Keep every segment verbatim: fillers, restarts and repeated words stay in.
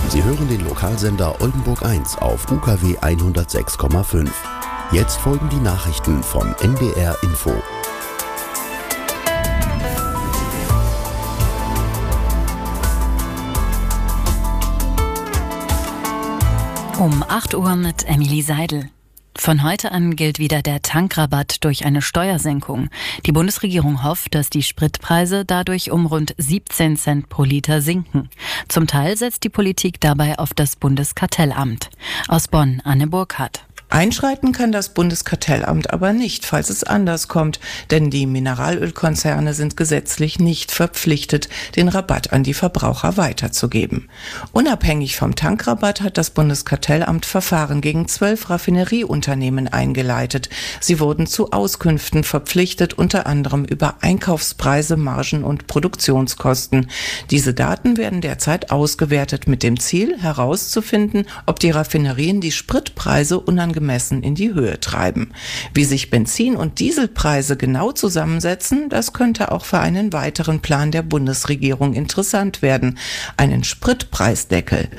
Sie hören den Lokalsender Oldenburg eins auf U K W hundertsechs Komma fünf. Jetzt folgen die Nachrichten von N D R Info. Um acht Uhr mit Emily Seidel. Von heute an gilt wieder der Tankrabatt durch eine Steuersenkung. Die Bundesregierung hofft, dass die Spritpreise dadurch um rund siebzehn Cent pro Liter sinken. Zum Teil setzt die Politik dabei auf das Bundeskartellamt. Aus Bonn, Anne Burkhardt. Einschreiten kann das Bundeskartellamt aber nicht, falls es anders kommt, denn die Mineralölkonzerne sind gesetzlich nicht verpflichtet, den Rabatt an die Verbraucher weiterzugeben. Unabhängig vom Tankrabatt hat das Bundeskartellamt Verfahren gegen zwölf Raffinerieunternehmen eingeleitet. Sie wurden zu Auskünften verpflichtet, unter anderem über Einkaufspreise, Margen und Produktionskosten. Diese Daten werden derzeit ausgewertet mit dem Ziel, herauszufinden, ob die Raffinerien die Spritpreise unangemessen gemessen in die Höhe treiben. Wie sich Benzin- und Dieselpreise genau zusammensetzen, das könnte auch für einen weiteren Plan der Bundesregierung interessant werden. Einen Spritpreisdeckel.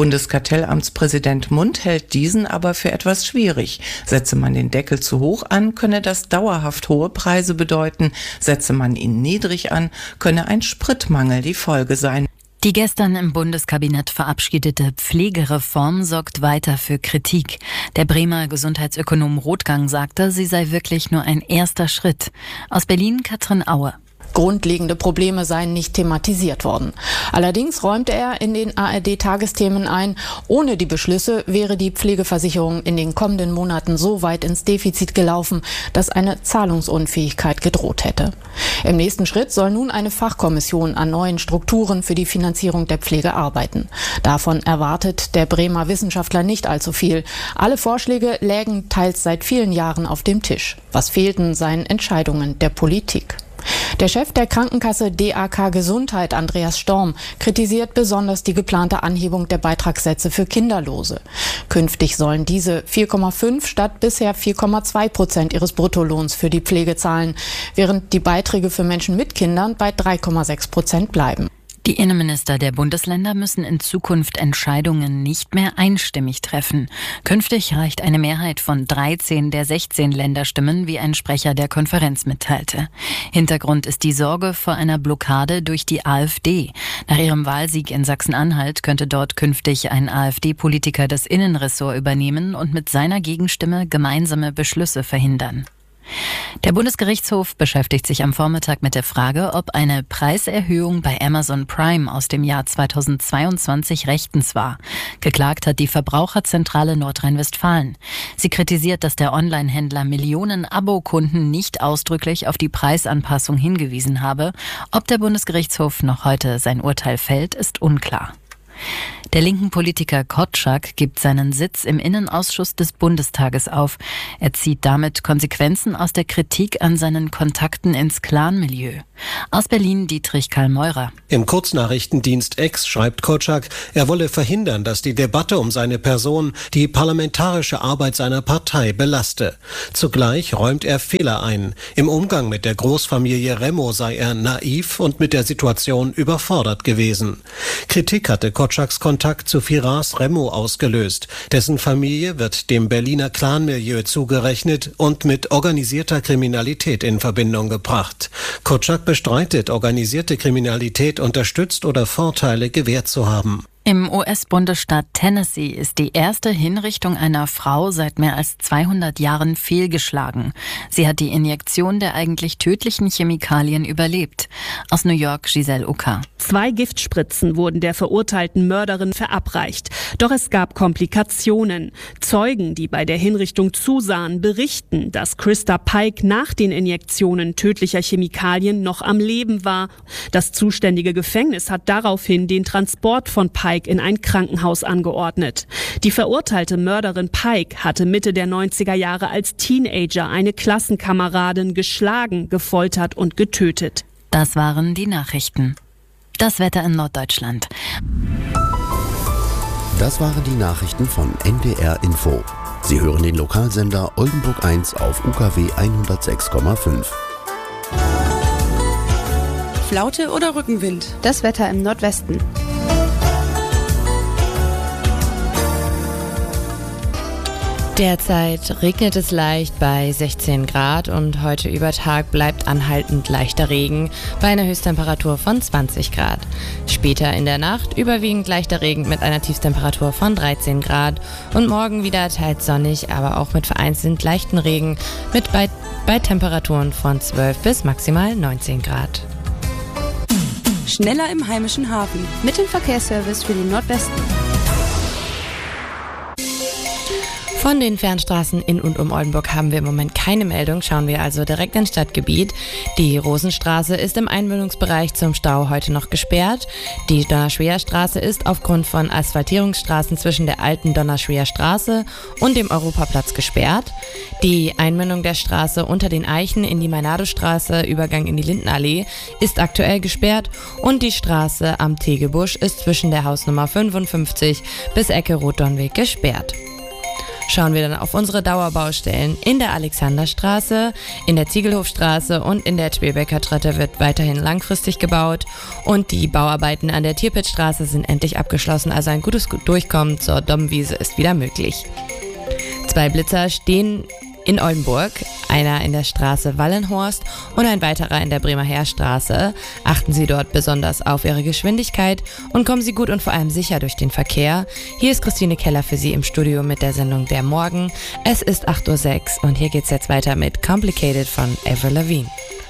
Bundeskartellamtspräsident Mund hält diesen aber für etwas schwierig. Setze man den Deckel zu hoch an, könne das dauerhaft hohe Preise bedeuten. Setze man ihn niedrig an, könne ein Spritmangel die Folge sein. Die gestern im Bundeskabinett verabschiedete Pflegereform sorgt weiter für Kritik. Der Bremer Gesundheitsökonom Rothgang sagte, sie sei wirklich nur ein erster Schritt. Aus Berlin Katrin Aue. Grundlegende Probleme seien nicht thematisiert worden. Allerdings räumte er in den A R D-Tagesthemen ein, ohne die Beschlüsse wäre die Pflegeversicherung in den kommenden Monaten so weit ins Defizit gelaufen, dass eine Zahlungsunfähigkeit gedroht hätte. Im nächsten Schritt soll nun eine Fachkommission an neuen Strukturen für die Finanzierung der Pflege arbeiten. Davon erwartet der Bremer Wissenschaftler nicht allzu viel. Alle Vorschläge lägen teils seit vielen Jahren auf dem Tisch. Was fehlten, seien Entscheidungen der Politik. Der Chef der Krankenkasse D A K Gesundheit, Andreas Storm, kritisiert besonders die geplante Anhebung der Beitragssätze für Kinderlose. Künftig sollen diese vier Komma fünf statt bisher vier Komma zwei Prozent ihres Bruttolohns für die Pflege zahlen, während die Beiträge für Menschen mit Kindern bei drei Komma sechs Prozent bleiben. Die Innenminister der Bundesländer müssen in Zukunft Entscheidungen nicht mehr einstimmig treffen. Künftig reicht eine Mehrheit von dreizehn der sechzehn Länderstimmen, wie ein Sprecher der Konferenz mitteilte. Hintergrund ist die Sorge vor einer Blockade durch die AfD. Nach ihrem Wahlsieg in Sachsen-Anhalt könnte dort künftig ein AfD-Politiker das Innenressort übernehmen und mit seiner Gegenstimme gemeinsame Beschlüsse verhindern. Der Bundesgerichtshof beschäftigt sich am Vormittag mit der Frage, ob eine Preiserhöhung bei Amazon Prime aus dem Jahr zweitausendzweiundzwanzig rechtens war. Geklagt hat die Verbraucherzentrale Nordrhein-Westfalen. Sie kritisiert, dass der Online-Händler Millionen Abokunden nicht ausdrücklich auf die Preisanpassung hingewiesen habe. Ob der Bundesgerichtshof noch heute sein Urteil fällt, ist unklar. Der linken Politiker Korczak gibt seinen Sitz im Innenausschuss des Bundestages auf. Er zieht damit Konsequenzen aus der Kritik an seinen Kontakten ins Clanmilieu. Aus Berlin Dietrich Karl-Meurer. Im Kurznachrichtendienst X schreibt Korczak, er wolle verhindern, dass die Debatte um seine Person die parlamentarische Arbeit seiner Partei belaste. Zugleich räumt er Fehler ein. Im Umgang mit der Großfamilie Remo sei er naiv und mit der Situation überfordert gewesen. Kritik hatte Korczaks Kontakt zu Firas Remo ausgelöst. Dessen Familie wird dem Berliner Clanmilieu zugerechnet und mit organisierter Kriminalität in Verbindung gebracht. Korczak bestreitet, organisierte Kriminalität unterstützt oder Vorteile gewährt zu haben. Im U S-Bundesstaat Tennessee ist die erste Hinrichtung einer Frau seit mehr als zweihundert Jahren fehlgeschlagen. Sie hat die Injektion der eigentlich tödlichen Chemikalien überlebt. Aus New York Giselle Ucker. Zwei Giftspritzen wurden der verurteilten Mörderin verabreicht. Doch es gab Komplikationen. Zeugen, die bei der Hinrichtung zusahen, berichten, dass Krista Pike nach den Injektionen tödlicher Chemikalien noch am Leben war. Das zuständige Gefängnis hat daraufhin den Transport von Pike in ein Krankenhaus angeordnet. Die verurteilte Mörderin Pike hatte Mitte der neunziger Jahre als Teenager eine Klassenkameradin geschlagen, gefoltert und getötet. Das waren die Nachrichten. Das Wetter in Norddeutschland. Das waren die Nachrichten von N D R Info. Sie hören den Lokalsender Oldenburg eins auf U K W hundertsechs Komma fünf. Flaute oder Rückenwind? Das Wetter im Nordwesten. Derzeit regnet es leicht bei sechzehn Grad und heute über Tag bleibt anhaltend leichter Regen bei einer Höchsttemperatur von zwanzig Grad. Später in der Nacht überwiegend leichter Regen mit einer Tiefstemperatur von dreizehn Grad und morgen wieder teils sonnig, aber auch mit vereinzelt leichten Regen mit bei, bei Temperaturen von zwölf bis maximal neunzehn Grad. Schneller im heimischen Hafen mit dem Verkehrsservice für den Nordwesten. Von den Fernstraßen in und um Oldenburg haben wir im Moment keine Meldung, schauen wir also direkt ins Stadtgebiet. Die Rosenstraße ist im Einmündungsbereich zum Stau heute noch gesperrt. Die Donnerschwer-Straße ist aufgrund von Asphaltierungsstraßen zwischen der alten Donnerschwer-Straße und dem Europaplatz gesperrt. Die Einmündung der Straße unter den Eichen in die Meinado-Straße, Übergang in die Lindenallee, ist aktuell gesperrt und die Straße am Tegebusch ist zwischen der Hausnummer fünfundfünfzig bis Ecke Rotdornweg gesperrt. Schauen wir dann auf unsere Dauerbaustellen. In der Alexanderstraße, in der Ziegelhofstraße und in der Twebecker Treppe wird weiterhin langfristig gebaut und die Bauarbeiten an der Tierpitzstraße sind endlich abgeschlossen, also ein gutes Durchkommen zur Domwiese ist wieder möglich. Zwei Blitzer stehen in Oldenburg, einer in der Straße Wallenhorst und ein weiterer in der Bremer Heerstraße. Achten Sie dort besonders auf Ihre Geschwindigkeit und kommen Sie gut und vor allem sicher durch den Verkehr. Hier ist Christine Keller für Sie im Studio mit der Sendung Der Morgen. Es ist acht Uhr sechs und hier geht's jetzt weiter mit Complicated von Avril Lavigne.